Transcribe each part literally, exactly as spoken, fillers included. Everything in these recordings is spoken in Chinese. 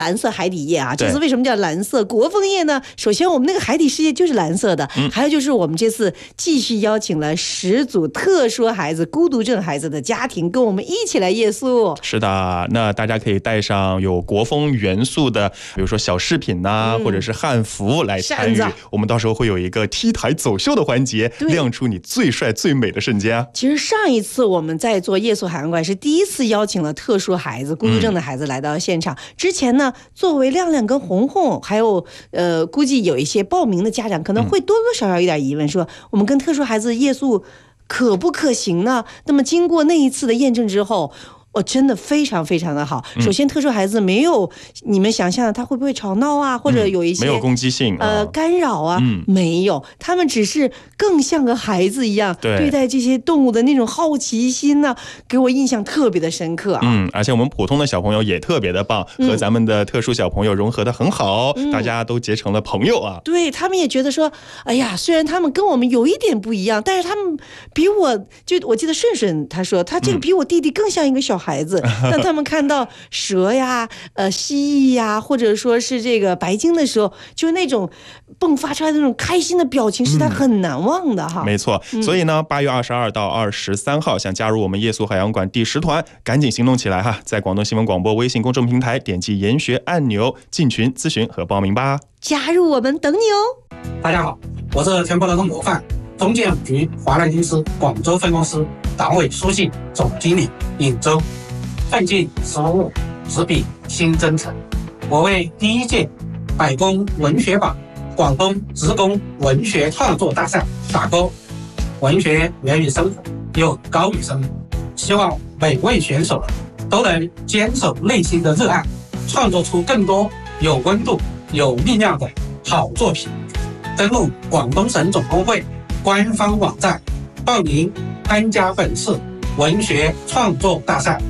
蓝色海底液啊，这次为什么叫蓝色国风液呢？首先我们那个海底世界就是蓝色的，嗯、还有就是我们这次继续邀请了十组特殊孩子、孤独症孩子的家庭跟我们一起来夜宿。 是的，那大家可以带上有国风元素的，比如说小饰品呐、啊嗯，或者是汉服来参与。我们到时候会有一个 T 台走秀的环节，亮出你最帅最美的瞬间啊！其实上一次我们在做夜宿海洋馆是第一次邀请了特殊孩子、孤独症的孩子来到现场。嗯、之前呢，作为亮亮跟红红，还有呃，估计有一些报名的家长可能会多多少少有点疑问，说我们跟特殊孩子夜宿可不可行呢？那么经过那一次的验证之后，哦，真的非常非常的好。首先，特殊孩子没有你们想象的他会不会吵闹啊，或者有一些、 嗯、没有攻击性呃干扰啊、嗯，没有，他们只是更像个孩子一样对待这些动物的那种好奇心呢、啊，给我印象特别的深刻啊。 嗯，而且我们普通的小朋友也特别的棒，和咱们的特殊小朋友融合的很好、嗯，大家都结成了朋友啊。 对，他们也觉得说，哎呀，虽然他们跟我们有一点不一样，但是他们比我就我记得顺顺他说，他这个比我弟弟更像一个小孩子。嗯、当他们看到蛇呀、呃蜥蜴呀，或者说是这个白鲸的时候，就那种迸发出来的那种开心的表情，是他很难忘的哈。 嗯、没错，所以呢，八月二十二到二十三号，想加入我们夜宿海洋馆第十团，赶紧行动起来哈！在广东新闻广播微信公众平台点击研学按钮进群咨询和报名吧。 加入我们等你哦！ 大家好，我是全国劳动模范中建五局华南公司广州分公司党委书记总经理尹周。奋进实务，执笔新征程。我为第一届百工文学榜广东职工文学创作大赛打勾。文学源于生活，又高于生活，希望每位选手都能坚守内心的热爱，创作出更多有温度、有力量的好作品。登录广东省总工会官方网站，报名参加本次文学创作大赛。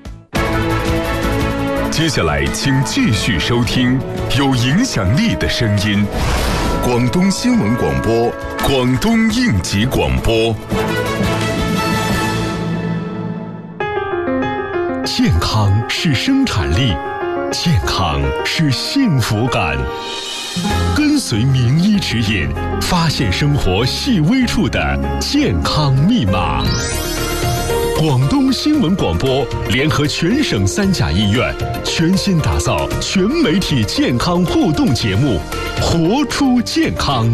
接下来请继续收听有影响力的声音，广东新闻广播，广东应急广播。健康是生产力，健康是幸福感。跟随名医指引，发现生活细微处的健康密码。广东新闻广播联合全省三甲医院，全新打造全媒体健康互动节目，活出健康。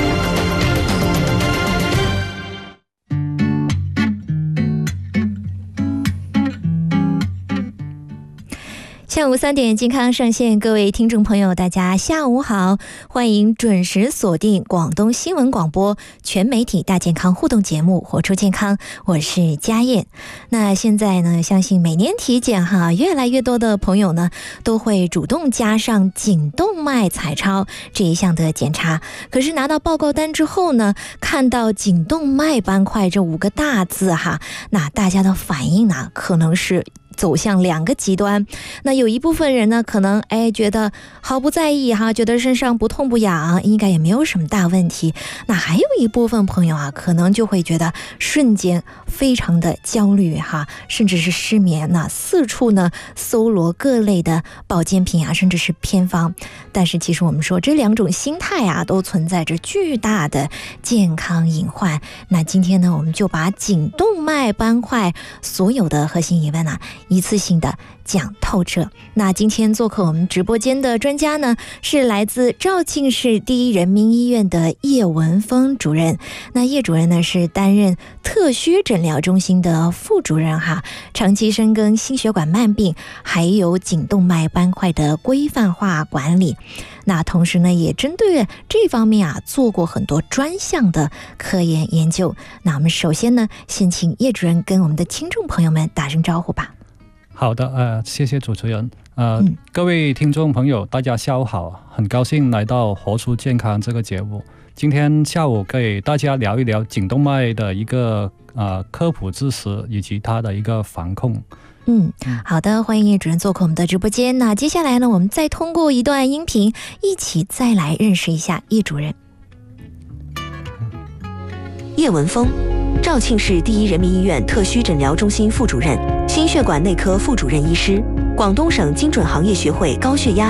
下午三点，健康上线，各位听众朋友，大家下午好，欢迎准时锁定广东新闻广播全媒体大健康互动节目《活出健康》，我是佳燕。那现在呢，相信每年体检哈，越来越多的朋友呢都会主动加上颈动脉彩超这一项的检查。可是拿到报告单之后呢，看到颈动脉斑块这五个大字哈，那大家的反应呢，可能是走向两个极端。那有一部分人呢，可能哎觉得毫不在意哈，觉得身上不痛不痒，应该也没有什么大问题。那还有一部分朋友啊，可能就会觉得瞬间非常的焦虑哈，甚至是失眠，那四处呢搜罗各类的保健品啊，甚至是偏方。但是其实我们说这两种心态啊，都存在着巨大的健康隐患。那今天呢，我们就把颈动脉斑块所有的核心疑问啊，一次性的讲透彻。那今天做客我们直播间的专家呢，是来自肇庆市第一人民医院的叶文峰主任。那叶主任呢，是担任特需诊疗中心的副主任哈，长期深耕心血管慢病还有颈动脉斑块的规范化管理。那同时呢，也针对这方面啊，做过很多专项的科研研究。那我们首先呢，先请叶主任跟我们的听众朋友们打声招呼吧。 好的，呃，谢谢主持人。呃、嗯，各位听众朋友，大家下午好，很高兴来到《活出健康》这个节目。今天下午给大家聊一聊颈动脉的一个呃科普知识以及它的一个防控。 嗯，好的，欢迎叶主任做客我们的直播间。那接下来呢，我们再通过一段音频，一起再来认识一下叶主任。 叶文峰，肇庆市第一人民医院特需诊疗中心副主任、心血管内科副主任医师，广广东省精准行业学会高血压